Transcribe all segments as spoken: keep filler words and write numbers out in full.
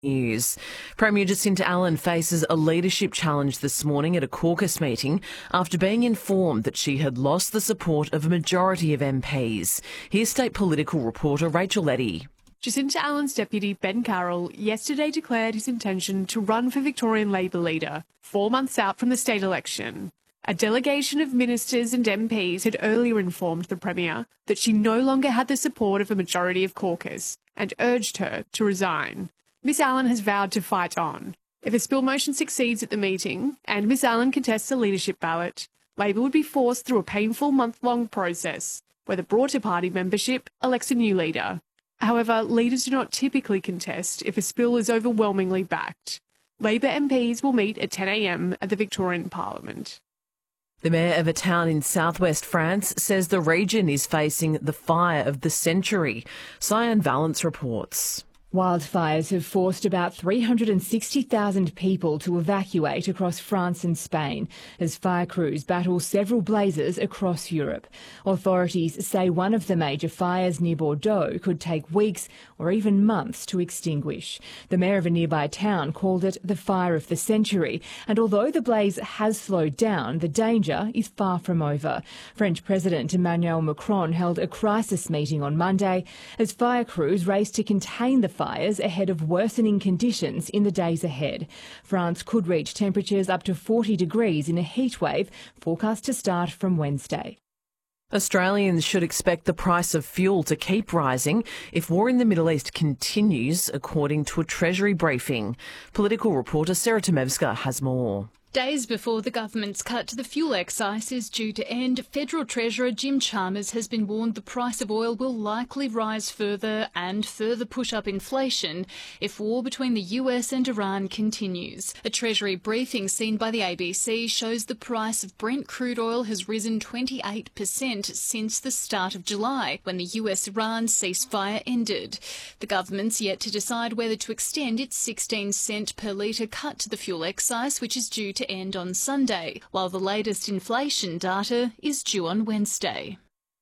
News. Premier Jacinta Allan faces a leadership challenge this morning at a caucus meeting after being informed that she had lost the support of a majority of M Ps. Here's state political reporter Rachel Eddy. Jacinta Allan's deputy, Ben Carroll, yesterday declared his intention to run for Victorian Labor leader, four months out from the state election. A delegation of ministers and M Ps had earlier informed the Premier that she no longer had the support of a majority of caucus and urged her to resign. Miss Allan has vowed to fight on. If a spill motion succeeds at the meeting and Miss Allan contests a leadership ballot, Labor would be forced through a painful month-long process where the broader party membership elects a new leader. However, leaders do not typically contest if a spill is overwhelmingly backed. Labor M Ps will meet at ten a m at the Victorian Parliament. The mayor of a town in southwest France says the region is facing the fire of the century. Cyan Valence reports. Wildfires have forced about three hundred sixty thousand people to evacuate across France and Spain as fire crews battle several blazes across Europe. Authorities say one of the major fires near Bordeaux could take weeks or even months to extinguish. The mayor of a nearby town called it the fire of the century, and although the blaze has slowed down, the danger is far from over. French President Emmanuel Macron held a crisis meeting on Monday as fire crews raced to contain the fires ahead of worsening conditions in the days ahead. France could reach temperatures up to forty degrees in a heatwave forecast to start from Wednesday. Australians should expect the price of fuel to keep rising if war in the Middle East continues, according to a Treasury briefing. Political reporter Sarah Tomevska has more. Days before the government's cut to the fuel excise is due to end, Federal Treasurer Jim Chalmers has been warned the price of oil will likely rise further and further push up inflation if war between the U S and Iran continues. A Treasury briefing seen by the A B C shows the price of Brent crude oil has risen twenty-eight percent since the start of July, when the U S-Iran ceasefire ended. The government's yet to decide whether to extend its sixteen cent per litre cut to the fuel excise, which is due to to end on Sunday, while the latest inflation data is due on Wednesday.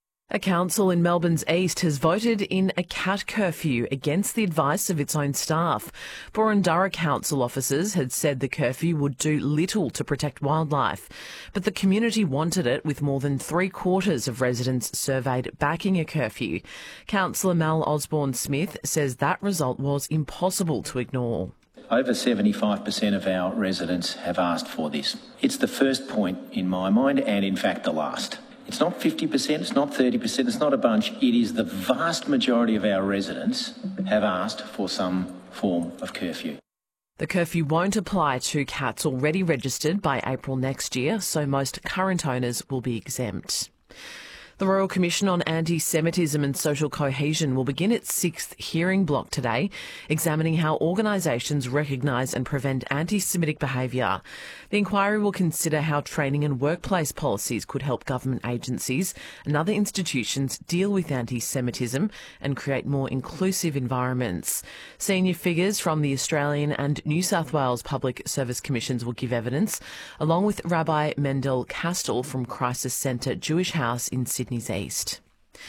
A council in Melbourne's east has voted in a cat curfew against the advice of its own staff. Boroondara council officers had said the curfew would do little to protect wildlife, but the community wanted it, with more than three quarters of residents surveyed backing a curfew. Councillor Mel Osborne-Smith says that result was impossible to ignore. Over seventy-five percent of our residents have asked for this. It's the first point in my mind, and in fact the last. It's not fifty percent, it's not thirty percent, it's not a bunch. It is the vast majority of our residents have asked for some form of curfew. The curfew won't apply to cats already registered by April next year, so most current owners will be exempt. The Royal Commission on Anti-Semitism and Social Cohesion will begin its sixth hearing block today, examining how organisations recognise and prevent anti-Semitic behaviour. The inquiry will consider how training and workplace policies could help government agencies and other institutions deal with anti-Semitism and create more inclusive environments. Senior figures from the Australian and New South Wales Public Service Commissions will give evidence, along with Rabbi Mendel Kastel from Crisis Centre Jewish House in Sydney. East.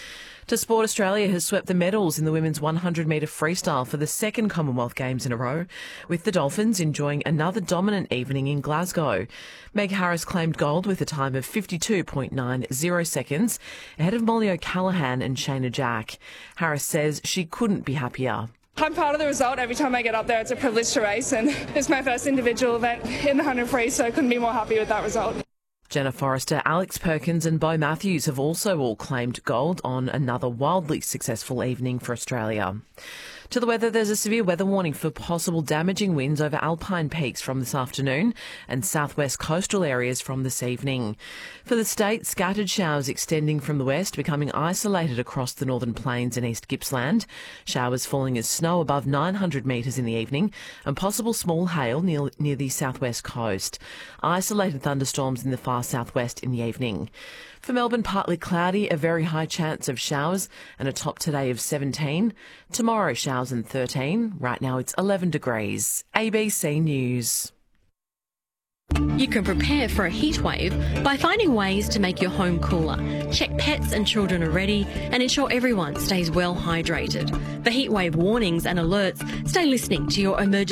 To sport, Australia has swept the medals in the women's one hundred metre freestyle for the second Commonwealth Games in a row, with the Dolphins enjoying another dominant evening in Glasgow. Meg Harris claimed gold with a time of fifty-two point nine zero seconds, ahead of Molly O'Callaghan and Shayna Jack. Harris says she couldn't be happier. I'm proud of the result. Every time I get up there, it's a privilege to race, and it's my first individual event in the one hundred free, so I couldn't be more happy with that result. Jenna Forrester, Alex Perkins and Bo Matthews have also all claimed gold on another wildly successful evening for Australia. To the weather, there's a severe weather warning for possible damaging winds over alpine peaks from this afternoon and southwest coastal areas from this evening. For the state, scattered showers extending from the west, becoming isolated across the northern plains and East Gippsland. Showers falling as snow above nine hundred metres in the evening and possible small hail near, near the southwest coast. Isolated thunderstorms in the far southwest in the evening. For Melbourne, partly cloudy, a very high chance of showers and a top today of seventeen. Tomorrow, showers and thirteen. Right now it's eleven degrees. A B C News. You can prepare for a heatwave by finding ways to make your home cooler. Check pets and children are ready and ensure everyone stays well hydrated. For heatwave warnings and alerts, stay listening to your emergency